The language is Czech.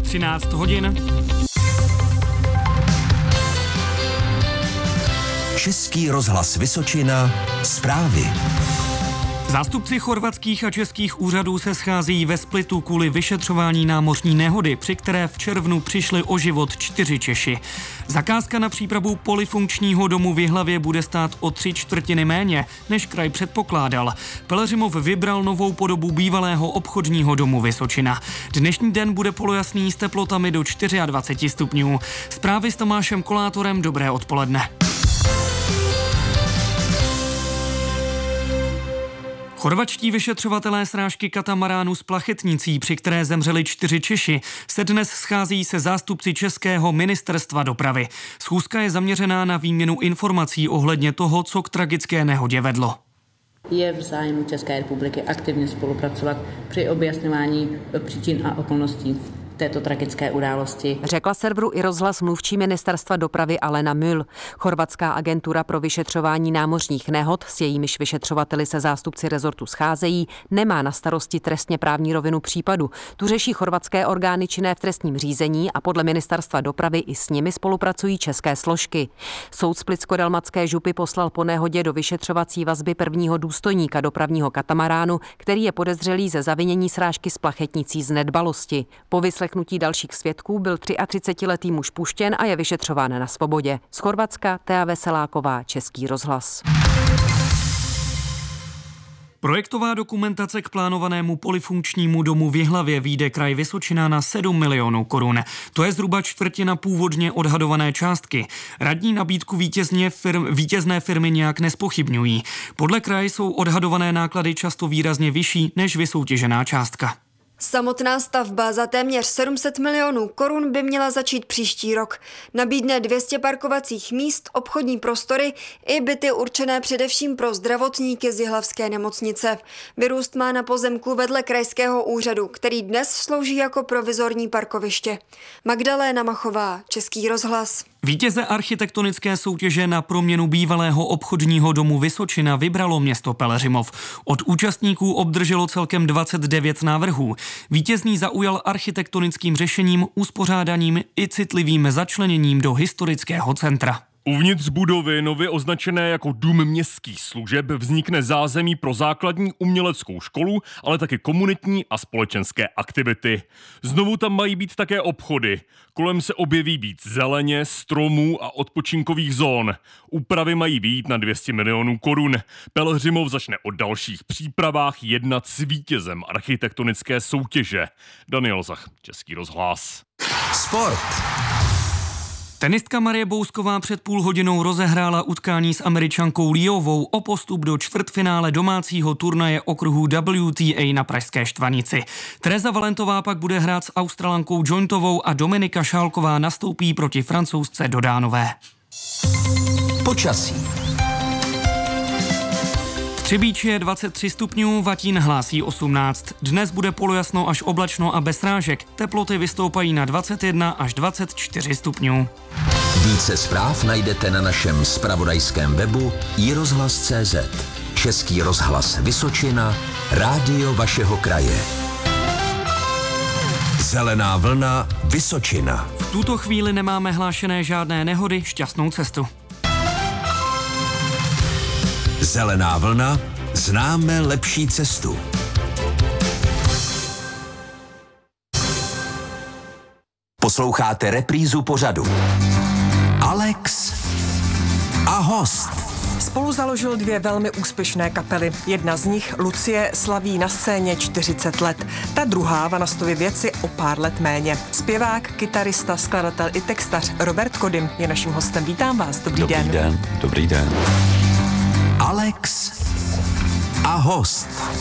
13 hodin. Český rozhlas Vysočina, zprávy. Zástupci chorvatských a českých úřadů se scházejí ve Splitu kvůli vyšetřování námořní nehody, při které v červnu přišli o život 4 Češi. Zakázka na přípravu polifunkčního domu v Jihlavě bude stát o 3/4 méně, než kraj předpokládal. Pelhřimov vybral novou podobu bývalého obchodního domu Vysočina. Dnešní den bude polojasný s teplotami do 24 stupňů. Zprávy s Tomášem Kolátorem, dobré odpoledne. Chorvatští vyšetřovatelé srážky katamaránu s plachetnicí, při které zemřeli 4 Češi, se dnes schází se zástupci Českého ministerstva dopravy. Schůzka je zaměřená na výměnu informací ohledně toho, co k tragické nehodě vedlo. Je v zájmu České republiky aktivně spolupracovat při objasňování příčin a okolností této tragické události, řekla serveru iRozhlas mluvčí ministerstva dopravy Alena Müll. Chorvatská agentura pro vyšetřování námořních nehod, s jejímiž vyšetřovateli se zástupci rezortu scházejí, nemá na starosti trestně právní rovinu případu. Tu řeší chorvatské orgány činné v trestním řízení a podle ministerstva dopravy i s nimi spolupracují české složky. Soud Splitsko-dalmatské župy poslal po nehodě do vyšetřovací vazby prvního důstojníka dopravního katamaránu, který je podezřelý ze zavinění srážky s plachetnicí z nedbalosti. Po vyslechnutí dalších svědků byl 33letý muž puštěn a je vyšetřován na svobodě. Z Chorvatska Tea Veseláková, Český rozhlas. Projektová dokumentace k plánovanému polifunkčnímu domu v Jihlavě vyjde kraj Vysočina na 7 milionů korun. To je zhruba čtvrtina původně odhadované částky. Radní nabídku vítězné firmy nějak nespochybňují. Podle kraje jsou odhadované náklady často výrazně vyšší než vysoutěžená částka. Samotná stavba za téměř 700 milionů korun by měla začít příští rok. Nabídne 200 parkovacích míst, obchodní prostory i byty určené především pro zdravotníky z jihlavské nemocnice. Vyrůst má na pozemku vedle krajského úřadu, který dnes slouží jako provizorní parkoviště. Magdaléna Machová, Český rozhlas. Vítěze architektonické soutěže na proměnu bývalého obchodního domu Vysočina vybralo město Pelhřimov. Od účastníků obdrželo celkem 29 návrhů. Vítězný zaujal architektonickým řešením, uspořádáním i citlivým začleněním do historického centra. Uvnitř budovy, nově označené jako Dům městských služeb, vznikne zázemí pro základní uměleckou školu, ale také komunitní a společenské aktivity. Znovu tam mají být také obchody. Kolem se objeví víc zeleně, stromů a odpočinkových zón. Úpravy mají být na 200 milionů korun. Pelhřimov začne o dalších přípravách jednat s vítězem architektonické soutěže. Daniel Zach, Český rozhlas. Sport. Tenistka Marie Bousková před půl hodinou rozehrála utkání s Američankou Liovou o postup do čtvrtfinále domácího turnaje okruhu WTA na Pražské Štvanici. Tereza Valentová pak bude hrát s Australankou Jointovou a Dominika Šálková nastoupí proti Francouzce Dodánové. Počasí. Třebíči je 23 stupňů, Vatín hlásí 18. Dnes bude polojasno až oblačno a bez srážek. Teploty vystoupají na 21 až 24 stupňů. Více zpráv najdete na našem zpravodajském webu iRozhlas.cz. Český rozhlas Vysočina, rádio vašeho kraje. Zelená vlna Vysočina. V tuto chvíli nemáme hlášené žádné nehody, šťastnou cestu. Zelená vlna, známe lepší cestu. Posloucháte reprízu pořadu. Alex a host. Spolu založil 2 velmi úspěšné kapely. Jedna z nich, Lucie, slaví na scéně 40 let. Ta druhá, Vanastovy věci, o pár let méně. Zpěvák, kytarista, skladatel i textař Robert Kodym je naším hostem. Vítám vás, dobrý den. Dobrý den. Alex a host.